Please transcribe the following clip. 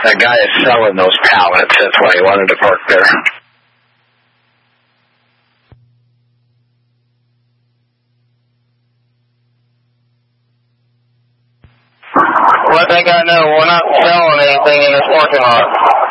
That guy is selling those pallets. That's why he wanted to park there. Let that guy know we're not selling anything in this parking lot.